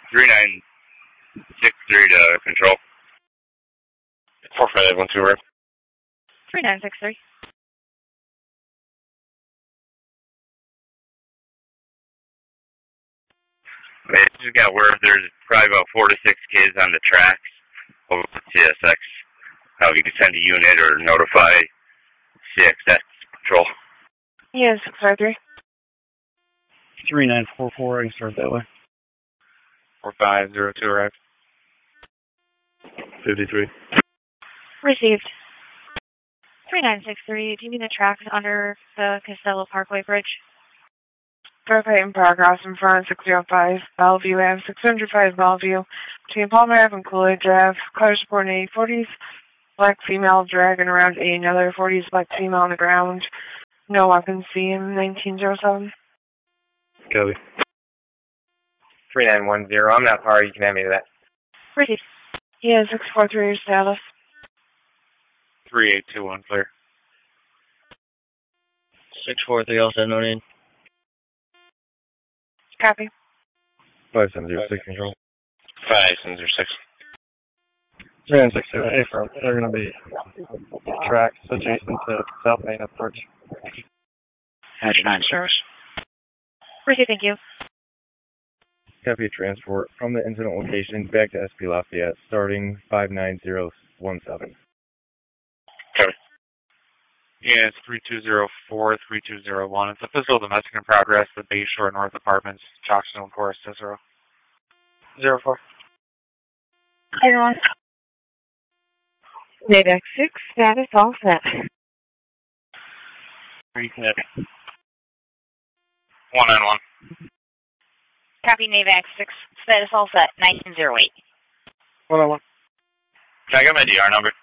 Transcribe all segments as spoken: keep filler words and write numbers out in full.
three nine six three to control. four five one two, right? three nine six three. I just got word there's probably about four to six kids on the tracks over at C S X. How you can send a unit or notify C S X Patrol. Yeah, six five three. three nine four four, I can start that way. four five zero two, arrived. fifty-three. Received. three nine six three, do you mean the tracks under the Costello Parkway Bridge? Verify in progress in front of six oh five, Bellevue Ave, six oh five Bellevue, between Palmer Ave and Coolidge Ave, car supporting eight forties, black female dragging around a another forties, black female on the ground, no weapons seen, nineteen oh seven. Copy. three nine one zero, I'm not far, you can have me to that. Received. Yeah, six four three, status. three eight two one, clear. six four three, also no name. Copy. five seven zero six, control. five seven zero six. three nine six two, A firm. They're going to be tracks adjacent to South Main approach. Hatch nine service. Received, thank you. Copy a transport from the incident location back to S P Lafayette, starting five nine zero one seven. Copy. Yeah, it's three two zero four, three two zero one. It's a physical domestic in progress, the Bayshore North Apartments, Chalkstone Forest, Cicero. zero four. Everyone. Natick six, status all set. Reconnect. one nine one. Copy, NAVAX six, status all set, nineteen oh eight. one oh one. Can I get my D R number?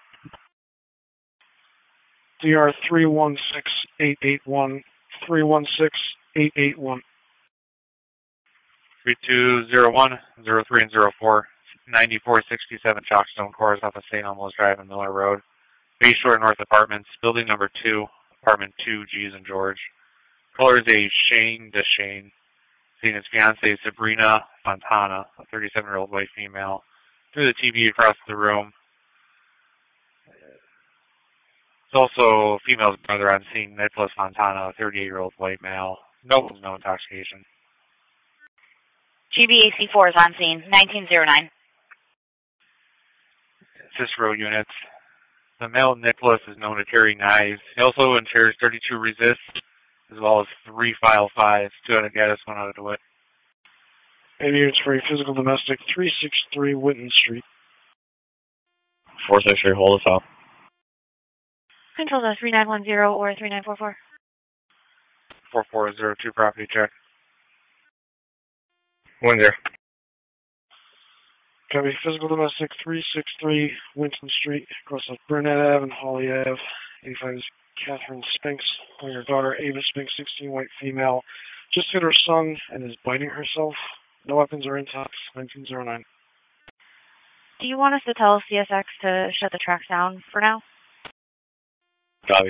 D R three one six eight eight one, three one six eight eight one. three two zero one, zero three and zero four, ninety-four sixty-seven Chalkstone Course off of Saint Elmo's Drive and Miller Road. Bayshore North Apartments, building number two, apartment two, G's and George. Caller is a Shane DeShane. Seeing his fiancée Sabrina Fontana, a thirty-seven-year-old white female, through the T V across the room. There's also a female's brother on scene, Nicholas Fontana, a thirty-eight-year-old white male. No, no intoxication. G B A C four is on scene, nineteen oh nine. Cicero units. The male Nicholas is known to carry knives. He also carries thirty-two resist, as well as three file fives. Two out of Gaddis, one out of DeWitt. eight units for a physical domestic, three six three Winton Street. four six three, hold us off. Control to three nine one zero or three nine four four. four four zero two, property check. one zero. Copy, physical domestic, three six three Winton Street, across of Burnett Ave and Holly Ave. eighty-five is Catherine Spinks, or your daughter, Ava Spinks, sixteen, white female. Just hit her son and is biting herself. No weapons or intox, nineteen oh nine. Do you want us to tell C S X to shut the tracks down for now? Copy.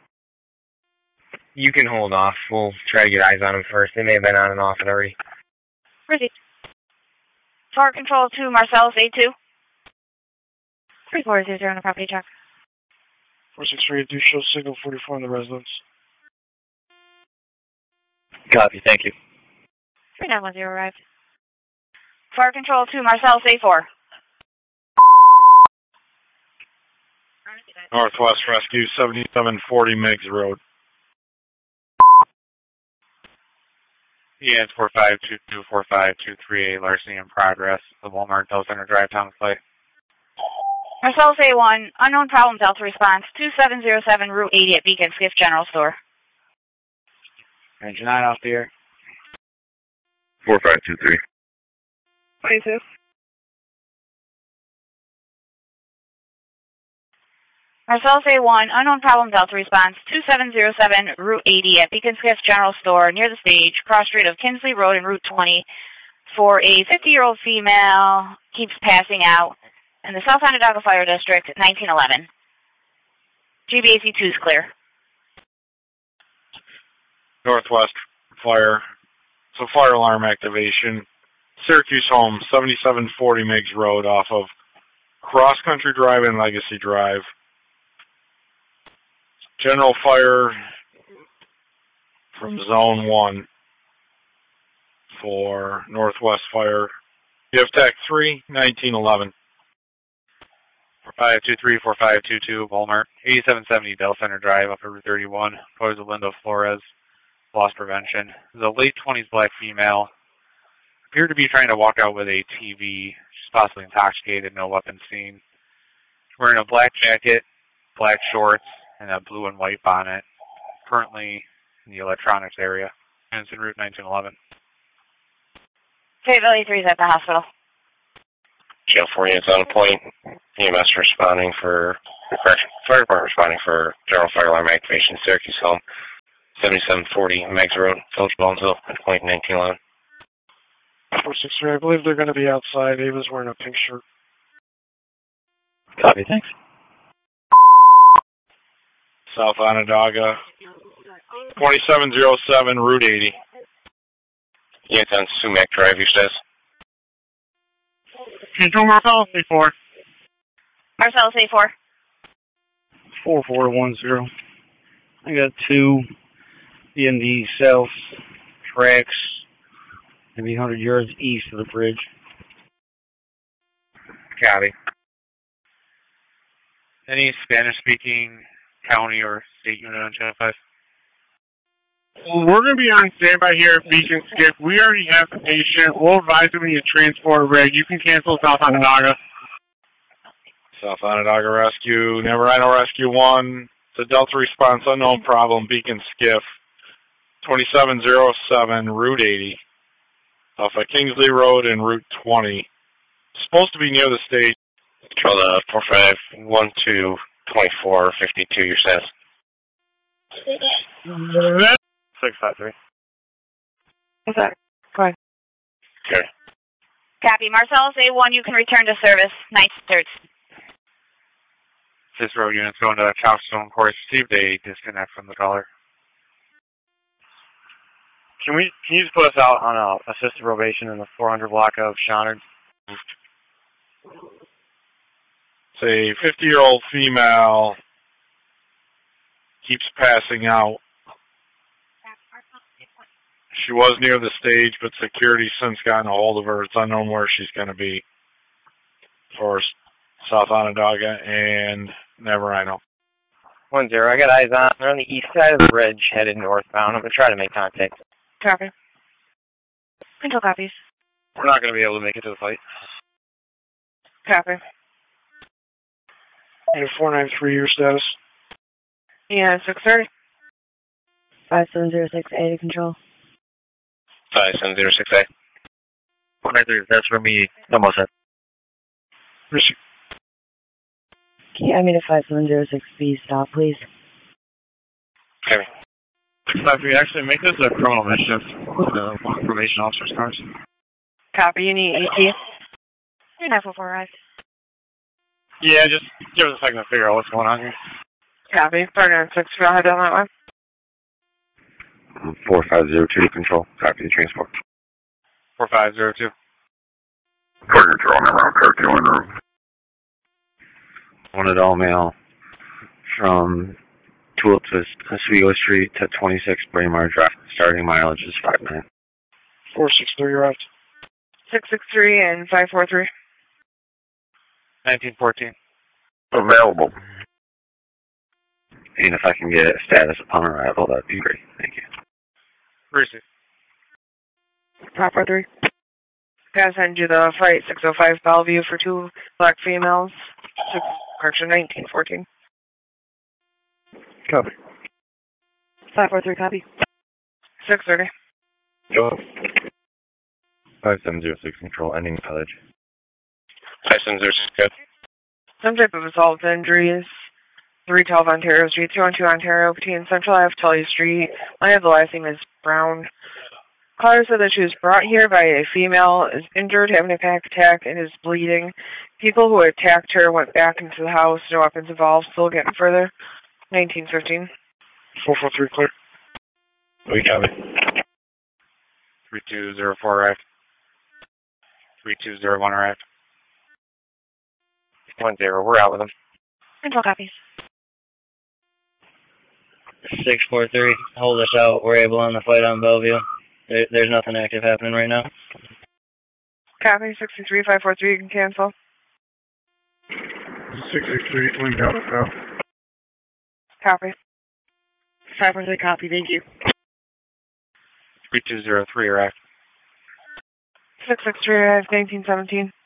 You can hold off. We'll try to get eyes on them first. They may have been on and off it already. Received. Far Control to Marcellus A two. three four zero zero on a property check. four six three, do show signal forty-four on the residence. Copy, thank you. three nine one zero arrived. Far Control to Marcellus A four. Northwest Rescue, seventy-seven forty Meigs Road. Yeah, it's four five two two four five two three eight, larceny in progress. The Walmart Del Center Drive Town Flight. Marcellus A one, unknown problem Delta response, two seven zero seven Route eighty at Beacon Skiff General Store. Engine nine off the air. four five two three. twenty-two. Marcellus A one, unknown problem Delta response, two seven zero seven Route eighty at Beacon Skiff General Store near the stage, cross street of Kinsley Road and Route twenty, for a fifty-year-old female, keeps passing out in the South Onondaga Fire District, nineteen eleven. G B A C two is clear. Northwest Fire. So fire alarm activation. Syracuse Home, seventy-seven forty Meigs Road off of Cross Country Drive and Legacy Drive. General fire from Zone one for Northwest Fire. You have Tech three, nineteen eleven. five two three, four five two two, Walmart, eighty-seven seventy Del Center Drive, Upper Route thirty-one. Pose of Linda Flores, loss prevention. The late twenties black female appeared to be trying to walk out with a T V. She's possibly intoxicated, no weapon seen. Wearing a black jacket, black shorts, and a blue and white bonnet. Currently in the electronics area. And it's in Route nineteen eleven. Fayetteville E three is at the hospital. Jail four units on point. E M S responding for, correction, fire department responding for general fire alarm activation. Syracuse Home, seventy-seven forty Meigs Road, Village Baldwinsville, at point nineteen eleven. four six three, I believe they're going to be outside. Ava's wearing a pink shirt. Copy, thanks. South Onondaga, twenty-seven oh seven, Route eighty. Units on Sumac Drive, you says. Control Marcellus, A four. Marcellus, A four. four four one zero. I got two in the south tracks, maybe one hundred yards east of the bridge. Copy. Any Spanish-speaking county or state unit on Channel five? We're going to be on standby here at Beacon Skip. We already have the patient. We'll advise them to transport rig. You can cancel South Onondaga. South Onondaga Rescue, Navarino Rescue one. The Delta response, unknown problem, Beacon Skiff, twenty-seven oh seven, Route eighty, off of Kingsley Road and Route twenty. Supposed to be near the stage. Control the four five one two, twenty-four fifty-two, your says. six five three. What's that? Go ahead. Okay. Copy. Marcellus, A one, you can return to service. Night starts. This road unit's going to Chalkstone Course. Received a disconnect from the caller. Can we, can you just put us out on a assisted probation in the four hundred block of Shonard? It's a fifty-year-old female, keeps passing out. She was near the stage, but security's since gotten a hold of her. It's unknown where she's going to be for South Onondaga and Navarino. One zero. I got eyes on. They're on the east side of the bridge, headed northbound. I'm going to try to make contact. Copy. Control copies. We're not going to be able to make it to the fight. Copy. And four nine three, your status. Yeah, six thirty. five seven zero six A to control. five seven zero six A. one nine three, that's for me. Almost set. Receive. Can you add me to five seven zero six B stop, please? Okay. If we actually make this a criminal mischief with the probation officer's cars. Copy. You need E T. You're nine four four arrived. Yeah, just give us a second to figure out what's going on here. Copy. Partner on six, go ahead on that one. four five zero two to control. Copy the transport. four five zero two. Partner control, number on car two in room. Wanted all mail from Tulip to Oswego Street to twenty-six Braemar Drive. Starting mileage is five nine. four six three, you're out. six six three and five four three. nineteen fourteen. Available. And if I can get a status upon arrival, that'd be great. Thank you. Receive. five four three. Gotta send you the flight six oh five Bellevue for two black females. Six, correction, nineteen fourteen. Copy. five four three, copy. six thirty. Go. five seven zero six control, ending mileage. five seven zero six, good. Some type of assault injuries. three twelve Ontario Street, two one two Ontario, between Central Ave, Tully Street. I have the last name is Brown. Caller said that she was brought here by a female, is injured, having a panic attack, and is bleeding. People who attacked her went back into the house, no weapons involved, still getting further. nineteen fifteen. four four three, clear. We got it. three two zero four arrived. three two zero one arrived. One zero, we're out with them. Control copies. six four three, hold us out. We're able on the fight on Bellevue. There, there's nothing active happening right now. Copy, sixty-three five four three, you can cancel. six six three, link out south. Copy. five four three, copy, thank you. three two zero three arrived. six six three, I have nineteen seventeen.